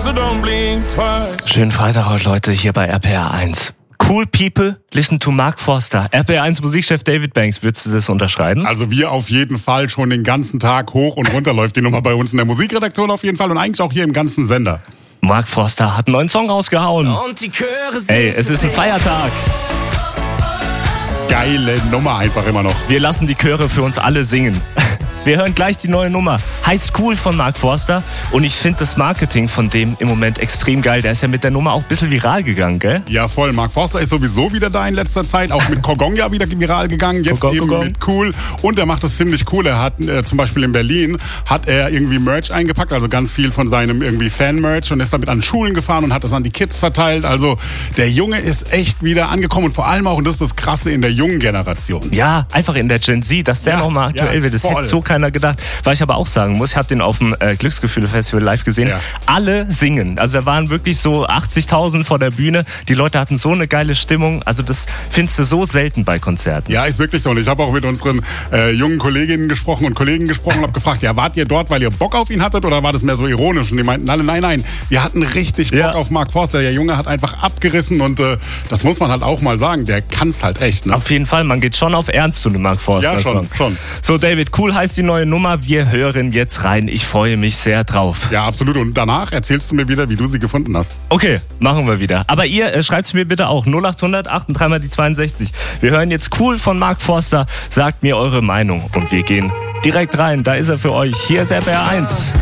so don't blink twice. Schönen Freitag heute, Leute, hier bei RPR 1. Cool people, listen to Mark Forster. RPR 1 Musikchef David Banks, würdest du das unterschreiben? Also wir auf jeden Fall, schon den ganzen Tag hoch und runter läuft die Nummer bei uns in der Musikredaktion auf jeden Fall und eigentlich auch hier im ganzen Sender. Mark Forster hat einen neuen Song rausgehauen. Und die Chöre sind Ey, es ist ein Feiertag. Geile Nummer einfach immer noch. Wir lassen die Chöre für uns alle singen. Wir hören gleich die neue Nummer. Heißt Cool von Mark Forster. Und ich finde das Marketing von dem im Moment extrem geil. Der ist ja mit der Nummer auch ein bisschen viral gegangen, gell? Ja, voll. Mark Forster ist sowieso wieder da in letzter Zeit. Auch mit Kogong ja wieder viral gegangen. Jetzt eben mit Cool. Und er macht das ziemlich cool. Er hat zum Beispiel in Berlin hat er irgendwie Merch eingepackt. Also ganz viel von seinem irgendwie Fan-Merch. Und ist damit an Schulen gefahren und hat das an die Kids verteilt. Also der Junge ist echt wieder angekommen. Und vor allem auch, und das ist das Krasse, in der jungen Generation. Ja, einfach in der Gen Z, dass der nochmal aktuell wird. Das hätte so keiner gedacht. Was ich aber auch sagen muss, ich habe den auf dem Glücksgefühle-Festival live gesehen. Ja. Alle singen. Also da waren wirklich so 80.000 vor der Bühne. Die Leute hatten so eine geile Stimmung. Also das findest du so selten bei Konzerten. Ja, ist wirklich so. Und ich habe auch mit unseren jungen Kolleginnen gesprochen und Kollegen gesprochen und habe gefragt, ja, wart ihr dort, weil ihr Bock auf ihn hattet oder war das mehr so ironisch? Und die meinten alle, nein, wir hatten richtig Bock auf Mark Forster. Der Junge hat einfach abgerissen und das muss man halt auch mal sagen. Der kann's halt echt. Ne? Auf jeden Fall, man geht schon auf Ernst zu dem Mark Forster. Ja, schon. So, David, Cool heißt die neue Nummer. Wir hören jetzt rein. Ich freue mich sehr drauf. Ja, absolut. Und danach erzählst du mir wieder, wie du sie gefunden hast. Okay, machen wir wieder. Aber ihr schreibt es mir bitte auch. 0800 83 die 62. Wir hören jetzt Cool von Mark Forster. Sagt mir eure Meinung. Und wir gehen direkt rein. Da ist er für euch. Hier ist RPR 1.